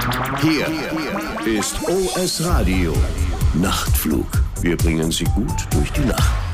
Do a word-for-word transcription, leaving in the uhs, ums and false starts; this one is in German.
Hier ist O S Radio Nachtflug. Wir bringen Sie gut durch die Nacht.